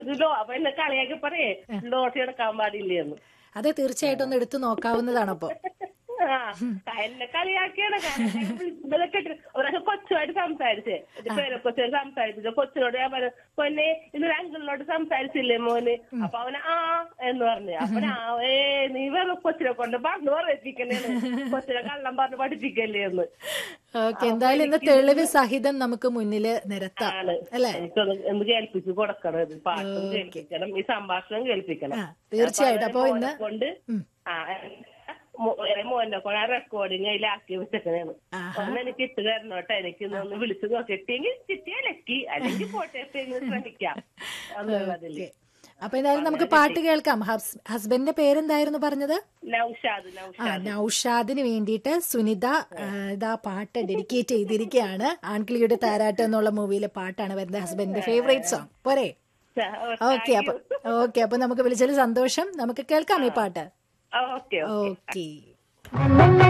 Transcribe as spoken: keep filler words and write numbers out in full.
Law അപ്പൊ എന്നെ കളിയാക്കി പറയേ ലോട്ടറി എടുക്കാൻ പാടില്ലെന്ന്. അതെ, തീർച്ചയായിട്ടും ഒന്ന് എടുത്തു നോക്കാവുന്നതാണ്. അപ്പൊ ആ എന്നെ കളിയാക്കിയാണ്. ഇതൊക്കെ ഒരാൾക്ക് കൊച്ചുമായിട്ട് സംസാരിച്ചേ, പേരക്കൊച്ചുമായിട്ട് സംസാരിച്ചു. കൊച്ചിനോട് ഞാൻ പറഞ്ഞു, പൊന്നെ ഇന്നൊരു അങ്കിളിനോട് സംസാരിച്ചില്ലേ മോന്? അപ്പൊ അവന് ആ എന്ന് പറഞ്ഞു. അപ്പൊ ഏ നീ വേറെ കൊച്ചിനെ കൊണ്ട് പറഞ്ഞു പറയിപ്പിക്കണേന്ന്, കൊച്ചിനെ കള്ളം പറഞ്ഞു പഠിപ്പിക്കല്ലേ എന്ന്. ഓക്കെ, എന്തായാലും ഇന്ന് തെളിവ് സഹിതം നമുക്ക് മുന്നില് നിരത്താം അല്ലെ? എനിക്കൊന്ന് ഒന്ന് കേൾപ്പിച്ച് കൊടുക്കണം, പാട്ടും കേൾപ്പിക്കണം, ഈ സംഭാഷണം കേൾപ്പിക്കണം. തീർച്ചയായിട്ടും. അപ്പൊ ഇന്ന് കൊണ്ട് ആ മോനെ കൊണ്ട് ആ റെക്കോർഡിങ് അതിലാക്കി വെച്ചേക്കണേന്ന്. ഒന്ന് എനിക്ക് ഇട്ട് തരണോട്ടെ, എനിക്ക് ഒന്ന് വിളിച്ചു നോക്കിട്ടെങ്കിൽ ചിറ്റിയെ ലക്കി, അല്ലെങ്കിൽ പോട്ടെ ശ്രമിക്കാം എന്നുള്ളതില്. അപ്പൊ എന്തായാലും നമുക്ക് പാട്ട് കേൾക്കാം. ഹസ്ബൻഡിന്റെ പേരെന്തായിരുന്നു പറഞ്ഞത്? നൗഷാദ്. ആ, നൗഷാദിന് വേണ്ടിയിട്ട് സുനിത ഇതാ പാട്ട് ഡെഡിക്കേറ്റ് ചെയ്തിരിക്കുകയാണ്. ആൺകിളിയുടെ താരാട്ട് എന്നുള്ള മൂവിയിലെ പാട്ടാണ് വരുന്നത്. ഹസ്ബൻഡിന്റെ ഫേവറേറ്റ് സോങ് പോരെ? ഓക്കെ, അപ്പൊ ഓക്കെ അപ്പൊ നമുക്ക് വിളിച്ചതിൽ സന്തോഷം. നമുക്ക് കേൾക്കാം ഈ പാട്ട്. Okay okay.